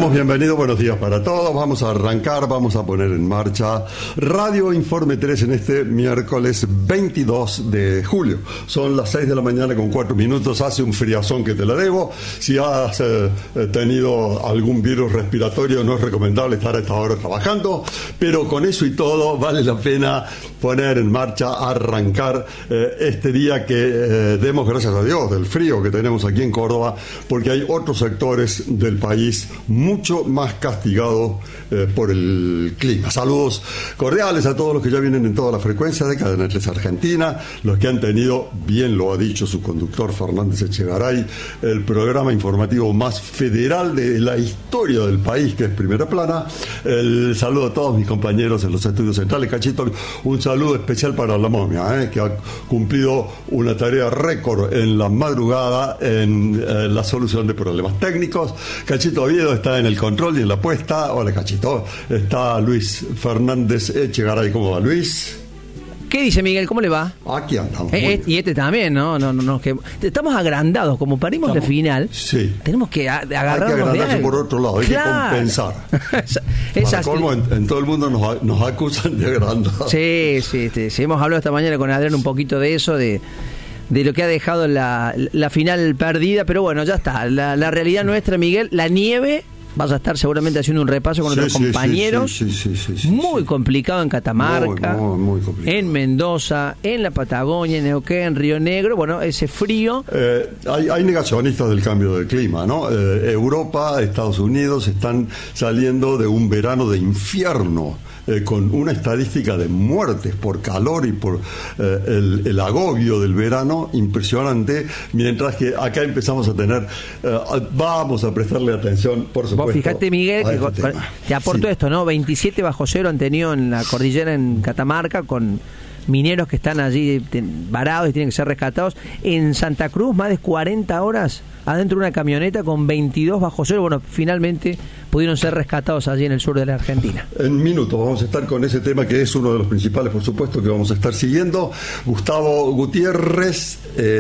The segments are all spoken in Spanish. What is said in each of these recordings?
estamos, bienvenidos, buenos días para todos. Vamos a arrancar, vamos a poner en marcha Radio Informe 3 en este miércoles 22 de julio. Son las 6 de la mañana con 4 minutos, hace un friazón que te la debo. Si has tenido algún virus respiratorio, no es recomendable estar a esta hora trabajando, pero con eso y todo vale la pena poner en marcha, arrancar este día que demos gracias a Dios del frío que tenemos aquí en Córdoba, porque hay otros sectores del país mucho más castigados por el clima. Saludos cordiales a todos los que ya vienen en toda la frecuencia de Cadena 3 Argentina, los que han tenido, bien lo ha dicho su conductor Fernández Echegaray, el programa informativo más federal de la historia del país, que es Primera Plana. El saludo a todos mis compañeros en los estudios centrales. Cachito, un saludo especial para la momia, que ha cumplido una tarea récord en la madrugada en la solución de problemas técnicos. Cachito Oviedo está en el control y en la puesta. Hola, Cachito. Está Luis Fernández Echegaray. ¿Cómo va, Luis? ¿Qué dice Miguel? ¿Cómo le va? Aquí andamos. Y este también, ¿no? Que estamos agrandados, como parimos de final. Sí. Tenemos que agarrarnos. Hay que agrandarse de por otro lado, hay que compensar. Para colmo, en todo el mundo nos acusan de agrandar. Sí. Hemos hablado esta mañana con Adrián un poquito de eso, de lo que ha dejado la final perdida, pero bueno, ya está. La realidad nuestra, Miguel, la nieve. Vas a estar seguramente haciendo un repaso con otros compañeros. Sí, muy complicado en Catamarca, muy complicado. En Mendoza, en la Patagonia, en Neuquén, en Río Negro. Bueno, ese frío. Hay negacionistas del cambio de clima, ¿no? Europa, Estados Unidos están saliendo de un verano de infierno, con una estadística de muertes por calor y por el agobio del verano impresionante, mientras que acá empezamos a tener, vamos a prestarle atención, por supuesto. Vos fijate, Miguel, que te aporto esto, ¿no? 27 bajo cero han tenido en la cordillera en Catamarca, con mineros que están allí varados y tienen que ser rescatados. En Santa Cruz, más de 40 horas adentro de una camioneta con 22 bajo cero. Bueno, finalmente pudieron ser rescatados allí en el sur de la Argentina. En minutos vamos a estar con ese tema, que es uno de los principales, por supuesto, que vamos a estar siguiendo. Gustavo Gutiérrez,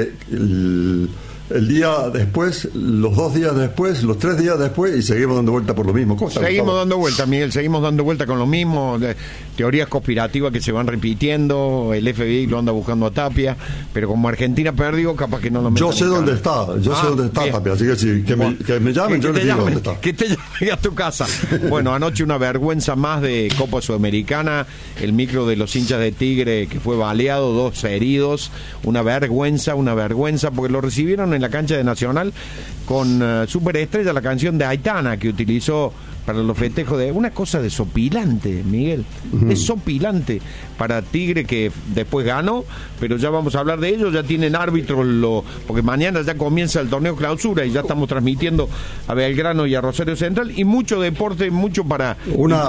el día después, los 2 días después, los 3 días después, y seguimos dando vuelta por lo mismo. Seguimos dando vuelta, Miguel, seguimos dando vuelta con lo mismo, teorías conspirativas que se van repitiendo. El FBI lo anda buscando a Tapia, pero como Argentina perdió, capaz que no lo metan. Yo sé dónde está, bien. Tapia, así que sí, que me llamen, yo les digo dónde está. Que te llame a tu casa. Bueno, anoche una vergüenza más de Copa Sudamericana, el micro de los hinchas de Tigre que fue baleado, 2 heridos, una vergüenza, porque lo recibieron en la cancha de Nacional con Superestrella, la canción de Aitana que utilizó para los festejos, de una cosa desopilante, Miguel, desopilante para Tigre, que después ganó, pero ya vamos a hablar de ellos. Ya tienen árbitros, porque mañana ya comienza el torneo clausura y ya estamos transmitiendo a Belgrano y a Rosario Central, y mucho deporte, mucho para una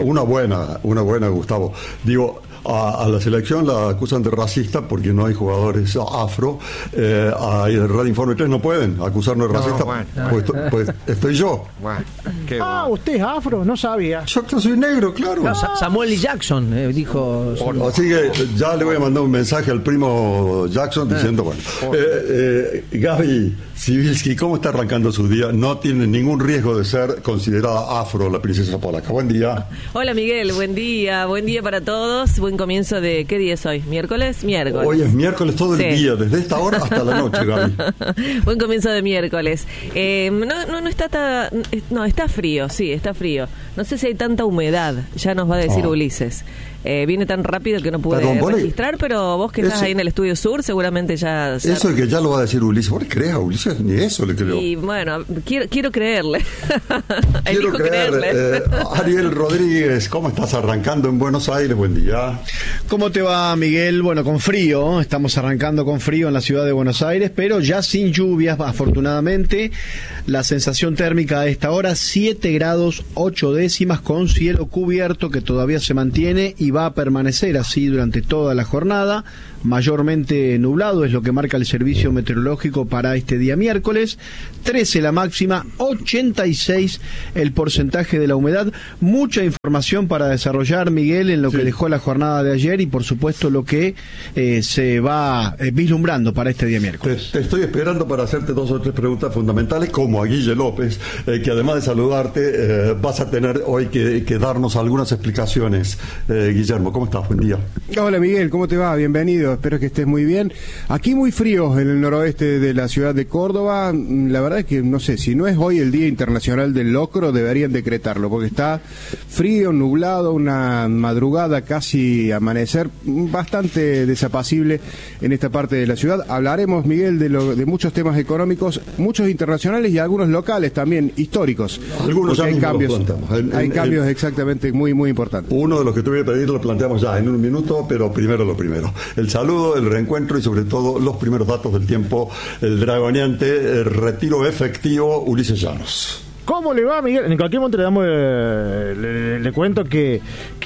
buena, Gustavo. Digo, a la selección la acusan de racista porque no hay jugadores afro. A Radio Informe 3 no pueden acusarnos de racista. Pues estoy yo. Usted es afro, no sabía. Yo soy negro, claro. Samuel L. Jackson dijo. Así que ya le voy a mandar un mensaje al primo Jackson diciendo, Gaby Sibilski, ¿cómo está arrancando su día? No tiene ningún riesgo de ser considerada afro la princesa polaca. Buen día. Hola, Miguel, buen día para todos. Buen comienzo de... ¿Qué día es hoy? ¿Miércoles? Hoy es miércoles todo el día, desde esta hora hasta la noche, Gaby. Buen comienzo de miércoles. No está no, está frío, sí, está frío. No sé si hay tanta humedad, ya nos va a decir Ulises. Viene tan rápido que no pude registrar, pero vos que estás ahí en el estudio sur, seguramente ya... Eso es que ya lo va a decir Ulises. ¿Vos le crees a Ulises? Ni eso le creo. Y bueno, quiero creerle. Quiero creerle. Ariel Rodríguez, ¿cómo estás arrancando en Buenos Aires? Buen día. ¿Cómo te va, Miguel? Bueno, con frío, estamos arrancando con frío en la ciudad de Buenos Aires, pero ya sin lluvias, afortunadamente. La sensación térmica a esta hora, 7 grados 8 décimas, con cielo cubierto que todavía se mantiene y va a permanecer así durante toda la jornada. Mayormente nublado es lo que marca el servicio meteorológico para este día miércoles, 13 la máxima, 86 el porcentaje de la humedad. Mucha información para desarrollar, Miguel, en lo que dejó la jornada de ayer y por supuesto lo que se va vislumbrando para este día miércoles. Te estoy esperando para hacerte 2 o 3 preguntas fundamentales, como a Guille López, que además de saludarte, vas a tener hoy que darnos algunas explicaciones. Guillermo, ¿cómo estás? Buen día. Hola Miguel, ¿cómo te va? Bienvenido, espero que estés muy bien. Aquí muy frío en el noroeste de la ciudad de Córdoba. La verdad es que no sé, si no es hoy el Día Internacional del Locro, deberían decretarlo, porque está frío, nublado, una madrugada casi amanecer, bastante desapacible en esta parte de la ciudad. Hablaremos, Miguel, de muchos temas económicos, muchos internacionales y algunos locales también, históricos. Algunos hay cambios, hay cambios exactamente muy importantes. Uno de los que te voy a pedir lo planteamos ya en un minuto, pero primero lo primero. El saludo, el reencuentro y sobre todo los primeros datos del tiempo, el dragoneante retiro efectivo Ulises Llanos. ¿Cómo le va, Miguel? En cualquier momento le cuento que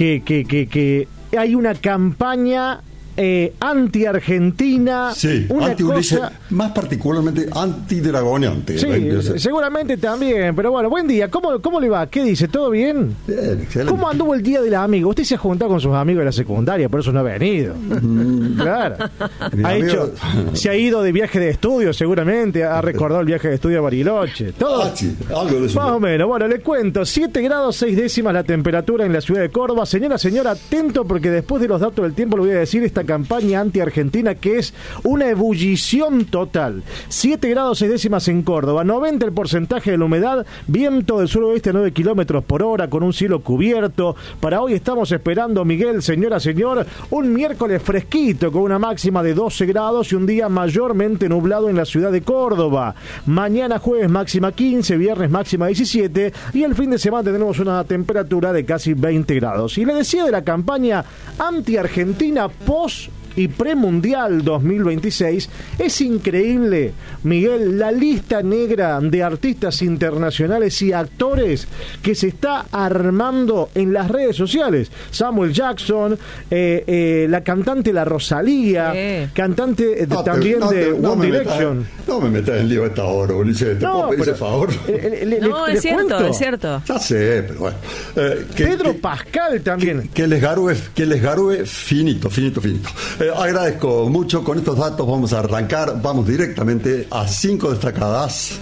hay una campaña anti-Argentina, sí, anti-Ulises, más particularmente anti-dragoneante. Sí, seguramente también, pero bueno, buen día. ¿Cómo le va? ¿Qué dice? ¿Todo bien? Bien, excelente. ¿Cómo anduvo el día del amigo? Usted se ha juntado con sus amigos de la secundaria, por eso no ha venido. Claro. Se ha ido de viaje de estudio, seguramente, ha recordado el viaje de estudio a Bariloche. Todo. Sí, algo de eso. Más o menos. Bueno, le cuento, 7 grados 6 décimas la temperatura en la ciudad de Córdoba. Señora, atento, porque después de los datos del tiempo le voy a decir esta campaña anti-argentina que es una ebullición total. 7 grados 6 décimas en Córdoba, 90 el porcentaje de la humedad, viento del suroeste a 9 kilómetros por hora con un cielo cubierto. Para hoy estamos esperando, Miguel, señor, un miércoles fresquito con una máxima de 12 grados y un día mayormente nublado en la ciudad de Córdoba. Mañana jueves máxima 15, viernes máxima 17 y el fin de semana tenemos una temperatura de casi 20 grados. Y le decía de la campaña anti-argentina post y premundial 2026, es increíble, Miguel, la lista negra de artistas internacionales y actores que se está armando en las redes sociales. Samuel Jackson, la cantante La Rosalía, cantante también de One Direction. No me metas en lío a esta hora, Ulises, ¿te puedo pedir ese favor? Es cierto. Ya sé, pero bueno. Pedro Pascal también. Que les garúe finito. Agradezco mucho. Con estos datos vamos a arrancar. Vamos directamente a 5 destacadas.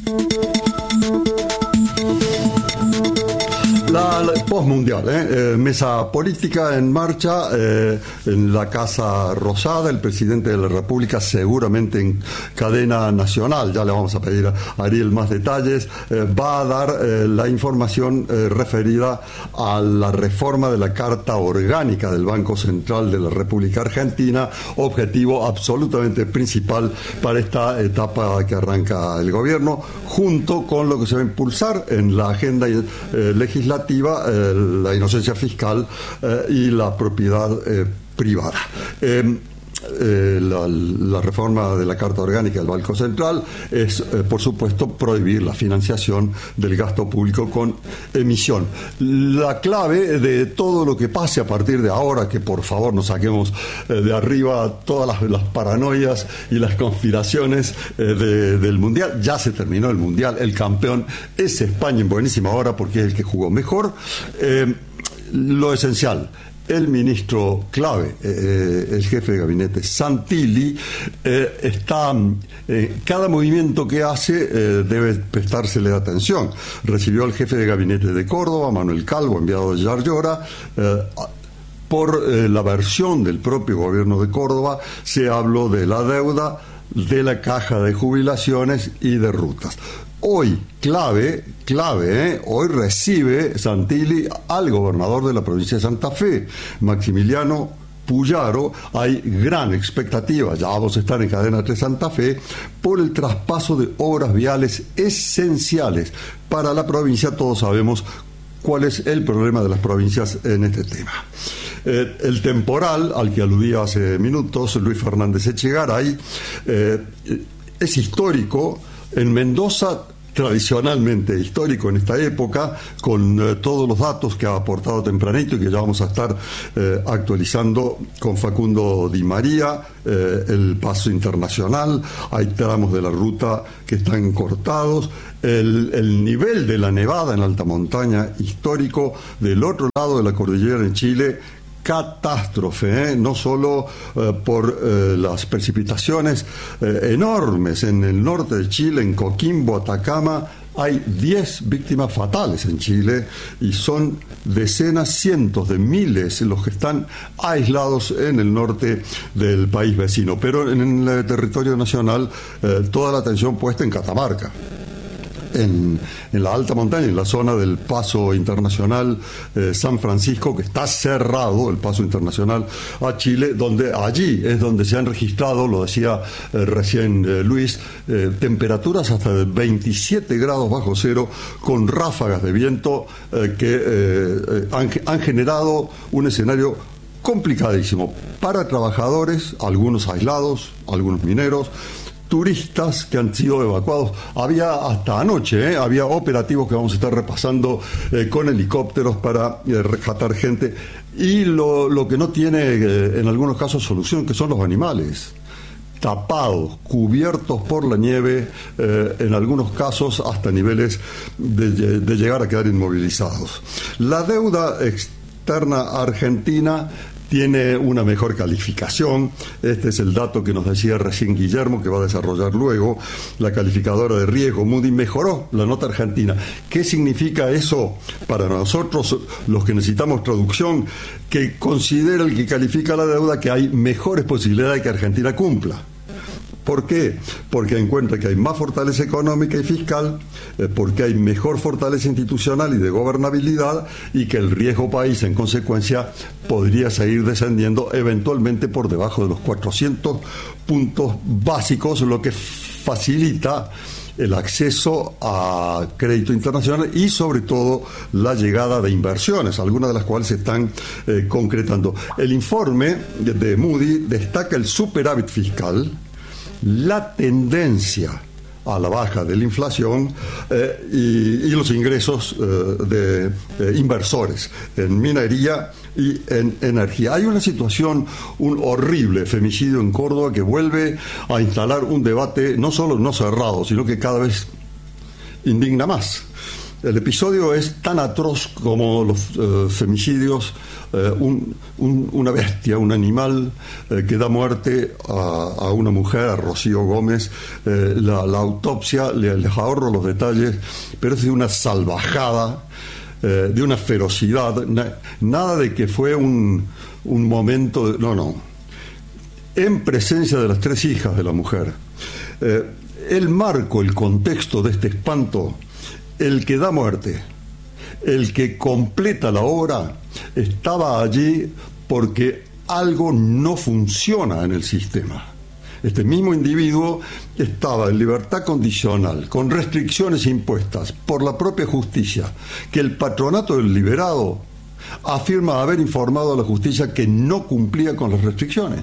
La postmundial, mesa política en marcha en la Casa Rosada. El presidente de la República seguramente en cadena nacional, ya le vamos a pedir a Ariel más detalles, va a dar la información referida a la reforma de la Carta Orgánica del Banco Central de la República Argentina, objetivo absolutamente principal para esta etapa que arranca el gobierno, junto con lo que se va a impulsar en la agenda legislativa, la inocencia fiscal y la propiedad privada. La reforma de la Carta Orgánica del Banco Central es, por supuesto, prohibir la financiación del gasto público con emisión. La clave de todo lo que pase a partir de ahora, que por favor nos saquemos de arriba todas las paranoias y las conspiraciones del Mundial. Ya se terminó el Mundial, el campeón es España en buenísima hora porque es el que jugó mejor. Lo esencial: el ministro clave, el jefe de gabinete Santilli, cada movimiento que hace debe prestársele atención. Recibió al jefe de gabinete de Córdoba, Manuel Calvo, enviado de Yarlora. Por la versión del propio gobierno de Córdoba se habló de la deuda, de la caja de jubilaciones y de rutas. Hoy, clave, hoy recibe Santilli al gobernador de la provincia de Santa Fe, Maximiliano Puyaro. Hay gran expectativa, ya vamos a estar en Cadena 3 Santa Fe, por el traspaso de obras viales esenciales para la provincia. Todos sabemos cuál es el problema de las provincias en este tema. El temporal, al que aludía hace minutos Luis Fernández Echegaray, es histórico. En Mendoza tradicionalmente histórico en esta época, con todos los datos que ha aportado tempranito y que ya vamos a estar actualizando con Facundo Di María, el paso internacional, hay tramos de la ruta que están cortados, el nivel de la nevada en la alta montaña histórico del otro lado de la cordillera en Chile, catástrofe, no solo por las precipitaciones enormes en el norte de Chile, en Coquimbo, Atacama, hay 10 víctimas fatales en Chile y son decenas, cientos de miles los que están aislados en el norte del país vecino, pero en el territorio nacional toda la atención puesta en Catamarca. En la alta montaña, en la zona del paso internacional San Francisco, que está cerrado, el paso internacional a Chile, donde allí es donde se han registrado, lo decía recién Luis, temperaturas hasta de 27 grados bajo cero, con ráfagas de viento que han generado un escenario complicadísimo para trabajadores, algunos aislados, algunos mineros, turistas que han sido evacuados. Había hasta anoche, había operativos que vamos a estar repasando con helicópteros para rescatar gente, y lo que no tiene en algunos casos solución, que son los animales, tapados, cubiertos por la nieve, en algunos casos hasta niveles de llegar a quedar inmovilizados. La deuda externa argentina tiene una mejor calificación. Este es el dato que nos decía recién Guillermo, que va a desarrollar luego. La calificadora de riesgo Moody mejoró la nota argentina. ¿Qué significa eso para nosotros, los que necesitamos traducción? Que considera el que califica la deuda que hay mejores posibilidades de que Argentina cumpla. ¿Por qué? Porque encuentra que hay más fortaleza económica y fiscal, porque hay mejor fortaleza institucional y de gobernabilidad, y que el riesgo país, en consecuencia, podría seguir descendiendo eventualmente por debajo de los 400 puntos básicos, lo que facilita el acceso a crédito internacional y sobre todo la llegada de inversiones, algunas de las cuales se están concretando. El informe de Moody destaca el superávit fiscal, la tendencia a la baja de la inflación y los ingresos de inversores en minería y en energía. Hay una situación, un horrible femicidio en Córdoba que vuelve a instalar un debate no solo no cerrado, sino que cada vez indigna más. El episodio es tan atroz como los femicidios. Una bestia, un animal que da muerte a una mujer, a Rocío Gómez. La autopsia, les ahorro los detalles, pero es de una salvajada, de una ferocidad, nada de que fue un momento no, en presencia de las 3 hijas de la mujer. El marco, el contexto de este espanto, el que da muerte, el que completa la obra, estaba allí porque algo no funciona en el sistema. Este mismo individuo estaba en libertad condicional, con restricciones impuestas por la propia justicia, que el patronato del liberado afirma haber informado a la justicia que no cumplía con las restricciones.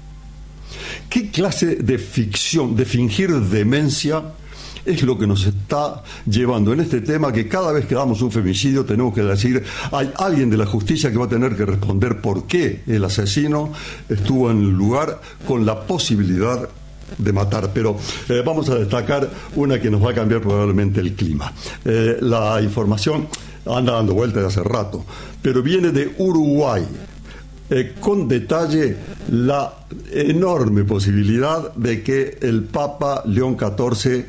¿Qué clase de ficción, de fingir demencia es lo que nos está llevando en este tema, que cada vez que damos un femicidio tenemos que decir, hay alguien de la justicia que va a tener que responder por qué el asesino estuvo en el lugar con la posibilidad de matar? Pero vamos a destacar una que nos va a cambiar probablemente el clima. La información anda dando vueltas de hace rato, pero viene de Uruguay. Con detalle la enorme posibilidad de que el Papa León XIV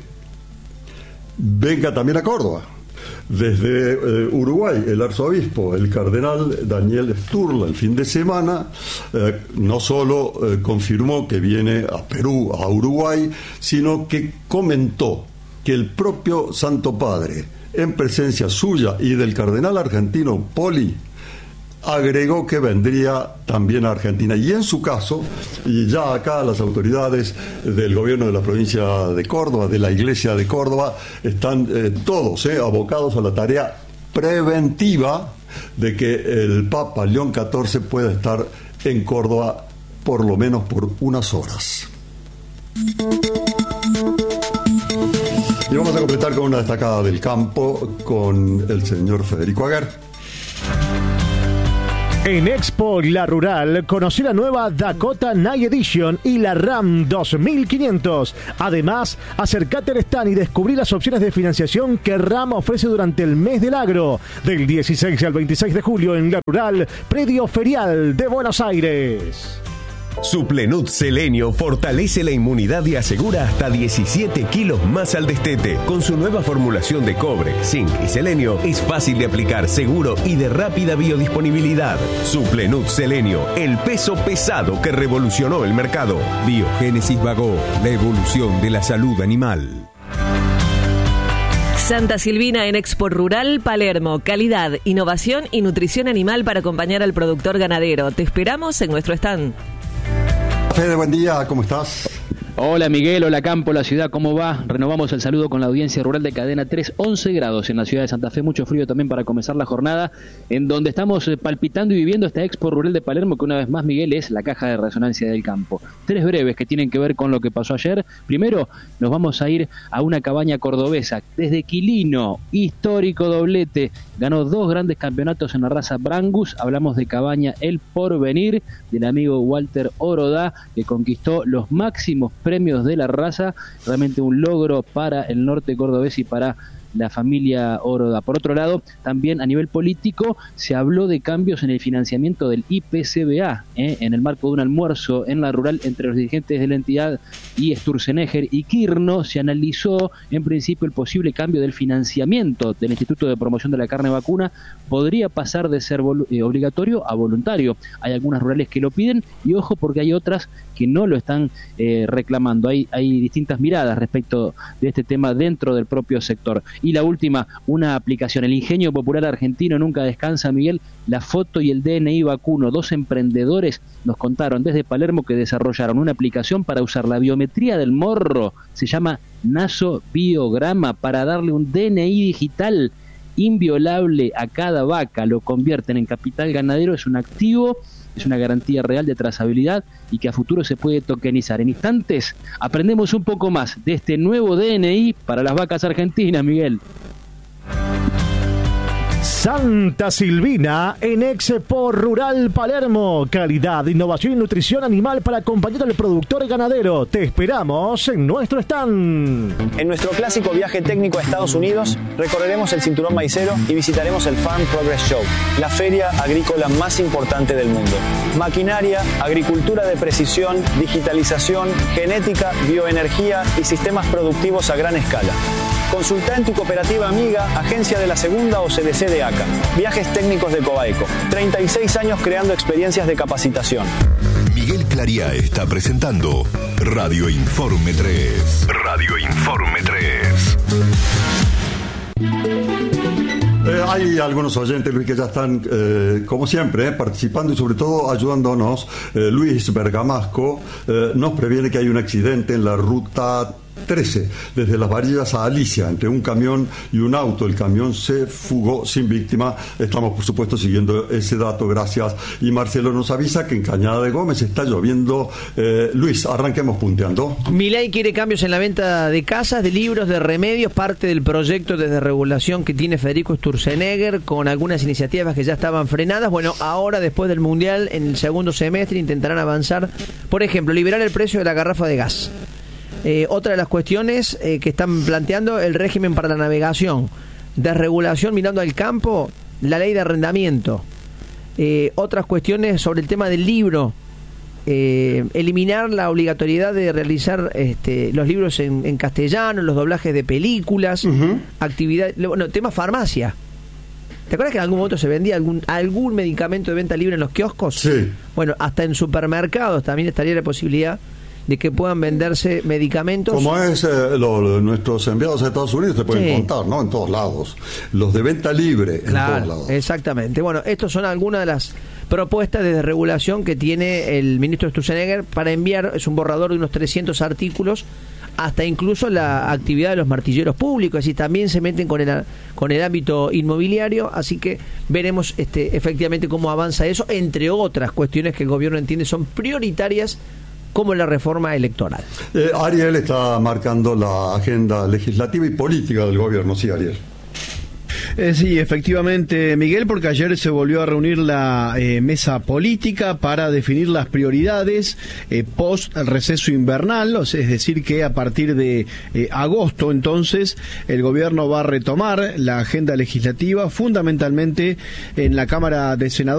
venga también a Córdoba. Desde Uruguay, el arzobispo, el cardenal Daniel Sturla, el fin de semana, no solo confirmó que viene a Perú, a Uruguay, sino que comentó que el propio Santo Padre, en presencia suya y del cardenal argentino Poli, agregó que vendría también a Argentina. Y en su caso, y ya acá las autoridades del gobierno de la provincia de Córdoba, de la Iglesia de Córdoba, están todos abocados a la tarea preventiva de que el Papa León XIV pueda estar en Córdoba por lo menos por unas horas. Y vamos a completar con una destacada del campo con el señor Federico Aguer. En Expo La Rural, conocí la nueva Dakota Night Edition y la Ram 2500. Además, acercate al stand y descubrí las opciones de financiación que Ram ofrece durante el mes del agro, del 16 al 26 de julio en La Rural, predio ferial de Buenos Aires. Suplenut Selenio fortalece la inmunidad y asegura hasta 17 kilos más al destete. Con su nueva formulación de cobre, zinc y selenio, es fácil de aplicar, seguro y de rápida biodisponibilidad. Suplenut Selenio, el peso pesado que revolucionó el mercado. Biogénesis Bagó, la evolución de la salud animal. Santa Silvina en Expo Rural Palermo. Calidad, innovación y nutrición animal para acompañar al productor ganadero. Te esperamos en nuestro stand. Fede, buen día, ¿cómo estás? Hola Miguel, hola Campo, la ciudad, ¿cómo va? Renovamos el saludo con la audiencia rural de Cadena 3, 11 grados en la ciudad de Santa Fe, mucho frío también para comenzar la jornada, en donde estamos palpitando y viviendo esta Expo Rural de Palermo, que una vez más, Miguel, es la caja de resonancia del campo. 3 breves que tienen que ver con lo que pasó ayer. Primero, nos vamos a ir a una cabaña cordobesa, desde Quilino, histórico doblete, ganó 2 grandes campeonatos en la raza Brangus. Hablamos de cabaña El Porvenir, del amigo Walter Orodá, que conquistó los máximos premios de la raza, realmente un logro para el norte cordobés y para la familia Orodá. Por otro lado, también a nivel político se habló de cambios en el financiamiento del IPCBA, en el marco de un almuerzo en la rural entre los dirigentes de la entidad y Sturzenegger y Quirno. Se analizó en principio el posible cambio del financiamiento del Instituto de Promoción de la Carne Vacuna. Podría pasar de ser obligatorio a voluntario. Hay algunas rurales que lo piden y ojo, porque hay otras que no lo están reclamando. Hay distintas miradas respecto de este tema dentro del propio sector. Y la última, una aplicación. El ingenio popular argentino nunca descansa, Miguel. La foto y el DNI vacuno. 2 emprendedores nos contaron desde Palermo que desarrollaron una aplicación para usar la biometría del morro. Se llama Naso Biograma, para darle un DNI digital inviolable a cada vaca. Lo convierten en capital ganadero. Es un activo, es una garantía real de trazabilidad y que a futuro se puede tokenizar. En instantes aprendemos un poco más de este nuevo DNI para las vacas argentinas, Miguel. Santa Silvina en Expo Rural Palermo. Calidad, innovación y nutrición animal para acompañar al productor ganadero. Te esperamos en nuestro stand. En nuestro clásico viaje técnico a Estados Unidos, recorreremos el cinturón maicero y visitaremos el Farm Progress Show, la feria agrícola más importante del mundo. Maquinaria, agricultura de precisión, digitalización, genética, bioenergía y sistemas productivos a gran escala. Consulta en tu cooperativa amiga, agencia de la Segunda o CDC de ACA. Viajes técnicos de Cobaeco. 36 años creando experiencias de capacitación. Miguel Claría está presentando Radio Informe 3. Radio Informe 3. Hay algunos oyentes, Luis, que ya están, como siempre, participando y sobre todo ayudándonos. Luis Bergamasco nos previene que hay un accidente en la ruta 13, desde Las Varillas a Alicia, entre un camión y un auto. El camión se fugó sin víctima. Estamos, por supuesto, siguiendo ese dato, gracias. Y Marcelo nos avisa que en Cañada de Gómez está lloviendo. Luis, arranquemos punteando. Milei quiere cambios en la venta de casas, de libros, de remedios, parte del proyecto de desregulación que tiene Federico Sturzenegger, con algunas iniciativas que ya estaban frenadas. Bueno, ahora, después del Mundial, en el segundo semestre, intentarán avanzar. Por ejemplo, liberar el precio de la garrafa de gas. Otra de las cuestiones que están planteando, el régimen para la navegación, desregulación mirando al campo, la ley de arrendamiento. Otras cuestiones sobre el tema del libro, eliminar la obligatoriedad de realizar los libros en castellano, los doblajes de películas, actividad, bueno, tema farmacia. ¿Te acuerdas que en algún momento se vendía algún medicamento de venta libre en los kioscos? Sí. Bueno, hasta en supermercados también estaría la posibilidad de que puedan venderse medicamentos. Como es nuestros enviados a Estados Unidos, te pueden contar, ¿no? En todos lados. Los de venta libre, claro, en todos lados. Exactamente. Bueno, estos son algunas de las propuestas de desregulación que tiene el ministro Sturzenegger para enviar. Es un borrador de unos 300 artículos, hasta incluso la actividad de los martilleros públicos, es decir, también se meten con el ámbito inmobiliario, así que veremos efectivamente cómo avanza eso, entre otras cuestiones que el gobierno entiende son prioritarias como la reforma electoral. Ariel está marcando la agenda legislativa y política del gobierno, sí, Ariel. Sí, efectivamente, Miguel, porque ayer se volvió a reunir la mesa política para definir las prioridades post receso invernal, es decir, que a partir de agosto, entonces, el gobierno va a retomar la agenda legislativa, fundamentalmente en la Cámara de Senadores.